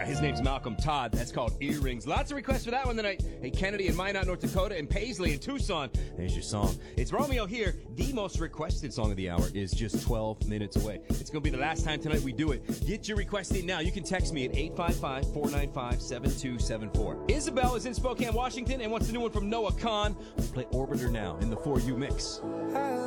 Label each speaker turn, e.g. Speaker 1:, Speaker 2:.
Speaker 1: Yeah, his name's Malcolm Todd. That's called Earrings. Lots of requests for that one tonight. Hey, Kennedy in Minot, North Dakota, and Paisley in Tucson. There's your song. It's Romeo here. The most requested song of the hour is just 12 minutes away. It's going to be the last time tonight we do it. Get your request in now. You can text me at 855-495-7274. Isabel is in Spokane, Washington, and wants the new one from Noah Kahan. We'll play Orbiter now in the For You mix.